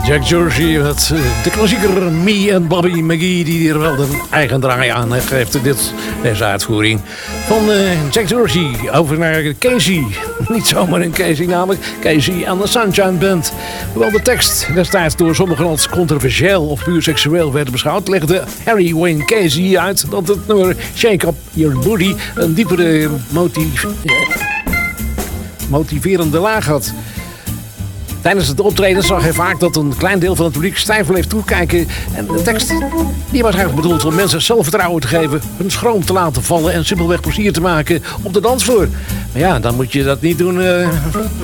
Jack Dorsey met de klassieker Me and Bobby McGee, die er wel de eigen draai aan geeft. Deze uitvoering van Jack Dorsey. Over naar Casey. Niet zomaar een Casey, namelijk Casey and the Sunshine Band. Hoewel de tekst destijds door sommigen als controversieel of puur seksueel werd beschouwd, legde Harry Wayne Casey uit dat het nummer Shake Up Your Booty een diepere motiverende laag had. Tijdens het optreden zag hij vaak dat een klein deel van het publiek stijf bleef toekijken. En de tekst die was eigenlijk bedoeld om mensen zelfvertrouwen te geven, hun schroom te laten vallen en simpelweg plezier te maken op de dansvloer. Maar ja, dan moet je dat niet doen